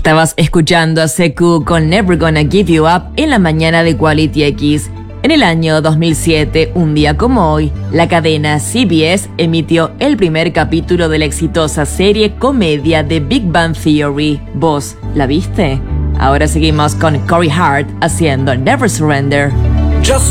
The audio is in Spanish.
Estabas escuchando a CQ con Never Gonna Give You Up en la mañana de Quality X. En el año 2007, un día como hoy, la cadena CBS emitió el primer capítulo de la exitosa serie comedia de Big Bang Theory. ¿Vos la viste? Ahora seguimos con Corey Hart haciendo Never Surrender. Just